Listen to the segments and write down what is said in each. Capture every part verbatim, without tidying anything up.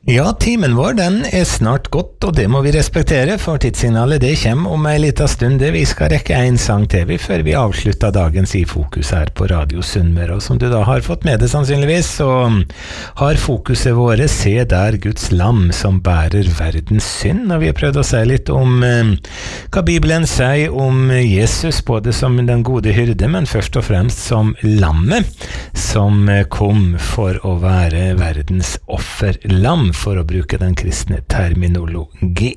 Ja, timen vår den er snart gått, og det må vi respektere, for tidssignalet det kommer om en liten stund. Det vi skal rekke en sang til vi før vi avslutter dagens i fokus her på Radio Sunnmøre. Og som du da har fått med det sannsynligvis, så har fokuset våre Se der Guds lam som bærer verdens synd. Og vi har prøvd å si litt om eh, hva Bibelen sier om Jesus, både som den gode hyrde, men først og fremst som lammet, som kom for å være verdens offerlam, for å bruke den kristne terminologi.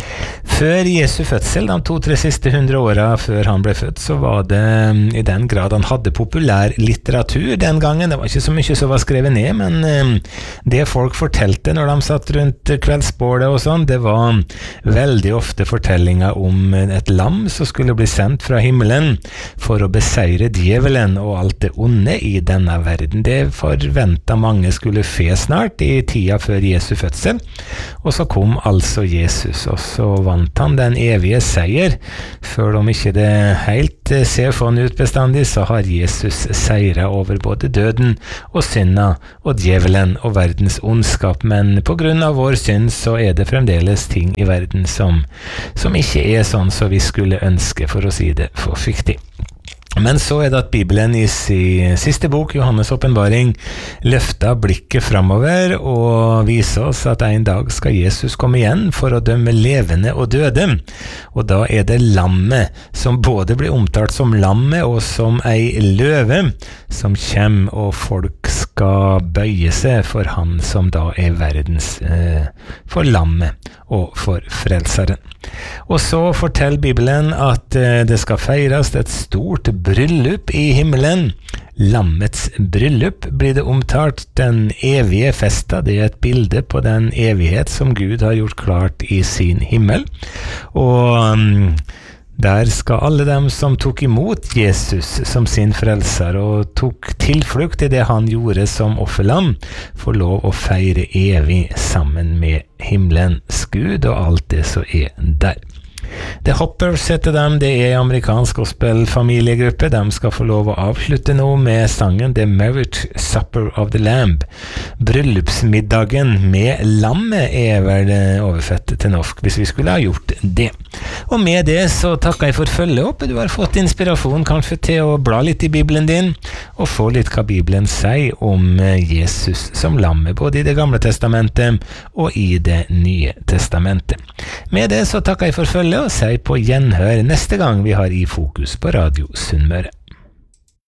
Før Jesu fødsel, de to-tre siste hundre åra før han ble født, så var det i den grad han hadde populær litteratur den gangen. Det var ikke så mye som var skrevet ned, men det folk fortalte når de satt rundt kveldsbålet og sånn, det var veldig ofte fortellinger om et lam som skulle bli sendt fra himmelen for å beseire djevelen og alt det onde i denne verden. Det forventet mange skulle fe snart i tida før Jesu fødsel, og så kom altså Jesus, og så vant han den evige seier. Selv om ikke det helt ser sånn ut bestandig, så har Jesus seiret over både døden og synda og djevelen og verdens ondskap, men på grunn av vår synd så er det fremdeles ting i verden som, som ikke er sånn som vi skulle ønske, for å si det forsiktig. Men så er det at Bibelen i sin siste bok, Johannes åpenbaring, løfter blikket framover og viser oss at en dag skal Jesus komme igjen for å dømme levende og døde. Og da er det lammet, som både blir omtalt som lammet og som ei løve, som kommer, og folk skal bøye seg for han som da er verdens, eh, for lammet og for frelseren. Og så forteller Bibelen at eh, det skal feires et stort bryllup i himmelen. Lammets bryllup blir det omtalt, den evige festa. Det er et bilde på den evighet som Gud har gjort klart i sin himmel. Og um, der skal alle dem som tok imot Jesus som sin frelser og tok tilflukt i det han gjorde som offerlam, få lov å feire evig sammen med himmelens Gud og alt det som er der. The Hoppers heter dem, det er amerikansk gospel-familiegruppe. De skal få lov å avslutte nå med sangen The Marriage Supper of the Lamb. Bryllupsmiddagen med lammet er vel overfett til norsk, hvis vi skulle ha gjort det. Og med det så takker jeg for følge opp. Du har fått inspirasjon kanskje til å bla litt i Bibelen din, og få litt hva Bibelen sier om Jesus som lammet, både i det gamle testamentet og i det nye testamentet. Med det så takker jeg for følge, og sier på gjenhør neste gang vi har i fokus på Radio Sunnmøre.